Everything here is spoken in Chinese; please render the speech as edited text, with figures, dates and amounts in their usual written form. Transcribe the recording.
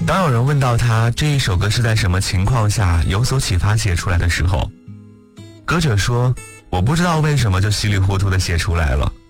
当有人问到他这一首歌是在什么情况下有所启发写出来的时候，歌者说，我不知道为什么就稀里糊涂的写出来了，